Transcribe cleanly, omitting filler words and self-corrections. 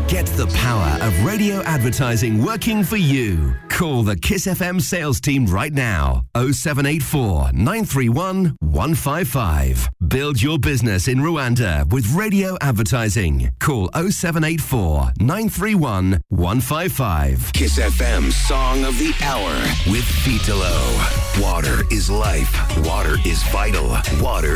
Get the power of radio advertising working for you. Call the Kiss FM sales team right now. 0784 931 155. Build your business in Rwanda with radio advertising. Call 0784 931 155. Kiss FM Song of the Hour with Vitalo. Water is life. Water is vital. Water